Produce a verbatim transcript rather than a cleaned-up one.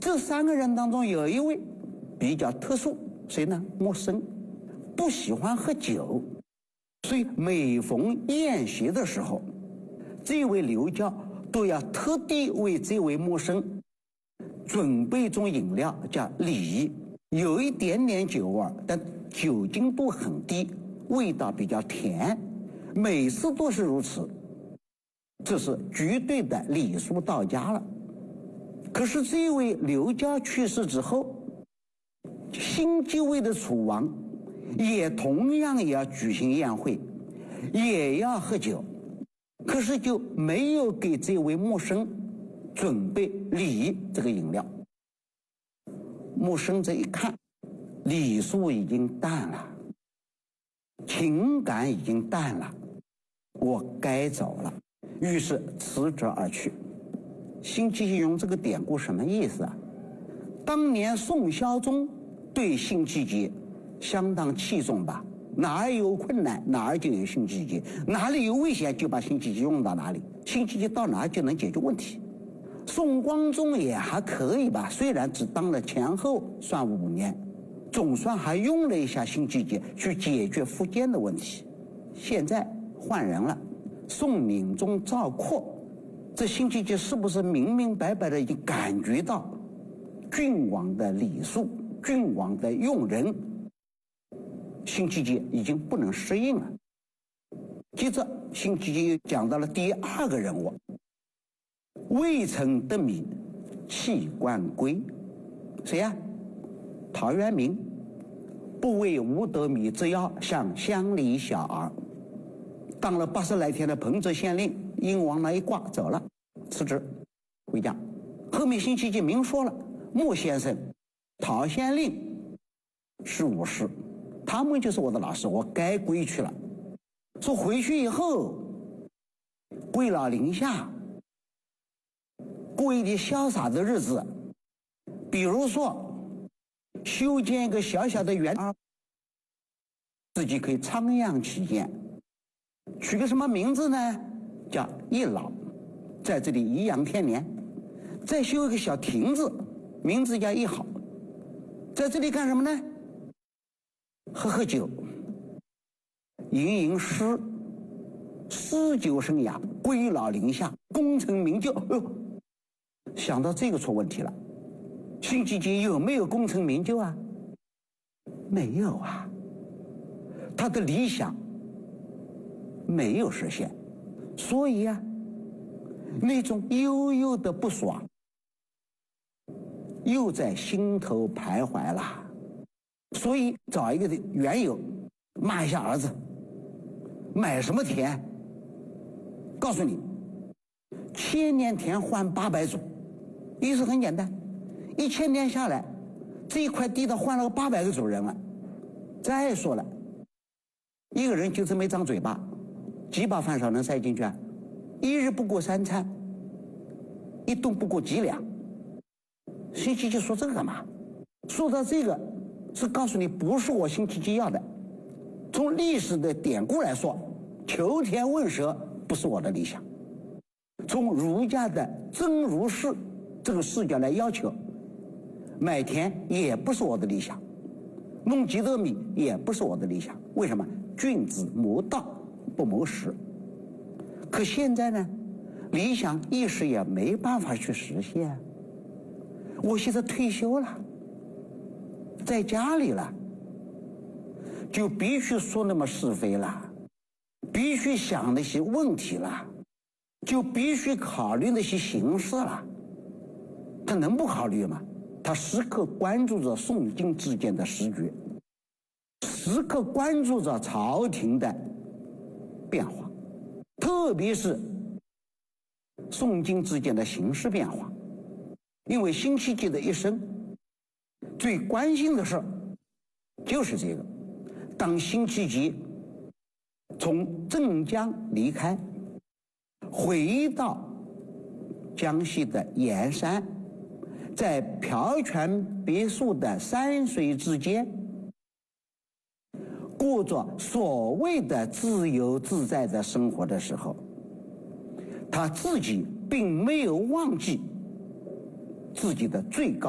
这三个人当中有一位比较特殊，谁呢？木生，不喜欢喝酒，所以每逢宴席的时候，这位刘教都要特地为这位木生准备一种饮料，叫李，有一点点酒味，但酒精度很低，味道比较甜，每次都是如此，这是绝对的礼数到家了。可是这位刘教去世之后，新继位的楚王也同样也要举行宴会，也要喝酒，可是就没有给这位木生准备李这个饮料。木生这一看，礼数已经淡了，情感已经淡了，我该走了，于是辞职而去。辛弃疾用这个典故什么意思啊？当年宋孝宗对辛弃疾相当器重吧，哪儿有困难哪儿就有辛弃疾，哪里有危险就把辛弃疾用到哪里，辛弃疾到哪儿就能解决问题。宋光宗也还可以吧，虽然只当了前后算五年，总算还用了一下辛弃疾去解决苻坚的问题。现在换人了，宋敏宗赵括，这辛弃疾是不是明明白白的已经感觉到君王的礼数，君王的用人，辛弃疾已经不能适应了。接着辛弃疾又讲到了第二个人物，未曾得米，弃官归。谁呀、啊？陶渊明。不为无得米之邀，向乡里小儿。当了八十来天的彭泽县令，英王那一挂走了，辞职回家。后面辛弃疾明说了，穆先生、陶县令是我师，他们就是我的老师，我该归去了。说回去以后，归老林下，过一点潇洒的日子，比如说修建一个小小的园，自己可以徜徉其间，取个什么名字呢？叫一老，在这里颐养天年。再修一个小亭子，名字叫一好，在这里干什么呢？喝喝酒，吟吟诗，诗酒生涯，归老林下，功成名就。哎呦，想到这个出问题了。辛弃疾有没有功成名就啊？没有啊，他的理想没有实现，所以啊，那种悠悠的不爽又在心头徘徊了。所以找一个缘由骂一下儿子，买什么田？告诉你，千年田换八百祖，意思很简单，一千年下来，这一块地他换了个八百个主人了。再说了，一个人就这么一张嘴巴，几把饭勺能塞进去啊？一日不过三餐，一顿不过几两。辛弃疾说这个干嘛？说到这个，是告诉你不是我辛弃疾要的。从历史的典故来说，求田问舍不是我的理想。从儒家的真如是这个视角来要求，买田也不是我的理想，弄几斗米也不是我的理想。为什么？君子谋道不谋食。可现在呢，理想一时也没办法去实现。我现在退休了，在家里了，就必须说那么是非了，必须想那些问题了，就必须考虑那些形势了。他能不考虑吗？他时刻关注着宋金之间的时局，时刻关注着朝廷的变化，特别是宋金之间的形势变化。因为辛弃疾的一生最关心的事就是这个。当辛弃疾从镇江离开，回到江西的盐山，在朴泉别墅的山水之间，过着所谓的自由自在的生活的时候，他自己并没有忘记自己的最高